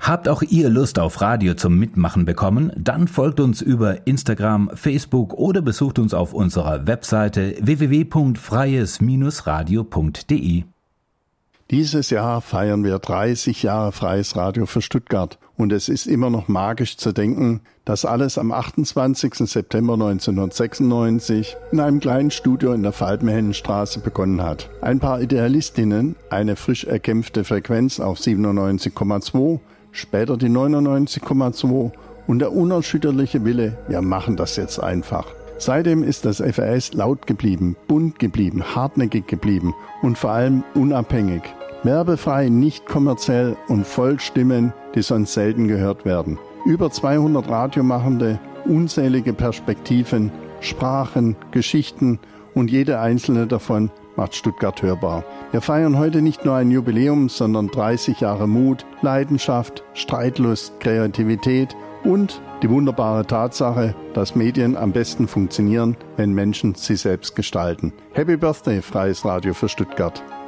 Habt auch ihr Lust auf Radio zum Mitmachen bekommen? Dann folgt uns über Instagram, Facebook oder besucht uns auf unserer Webseite www.freies-radio.de. Dieses Jahr feiern wir 30 Jahre Freies Radio für Stuttgart und es ist immer noch magisch zu denken, dass alles am 28. September 1996 in einem kleinen Studio in der Falbenhellenstraße begonnen hat. Ein paar Idealistinnen, eine frisch erkämpfte Frequenz auf 97,2, später die 99,2 und der unerschütterliche Wille, wir machen das jetzt einfach. Seitdem ist das FRS laut geblieben, bunt geblieben, hartnäckig geblieben und vor allem unabhängig. Werbefrei, nicht kommerziell und voll Stimmen, die sonst selten gehört werden. Über 200 Radiomachende, unzählige Perspektiven, Sprachen, Geschichten und jede einzelne davon macht Stuttgart hörbar. Wir feiern heute nicht nur ein Jubiläum, sondern 30 Jahre Mut, Leidenschaft, Streitlust, Kreativität und die wunderbare Tatsache, dass Medien am besten funktionieren, wenn Menschen sie selbst gestalten. Happy Birthday, Freies Radio für Stuttgart.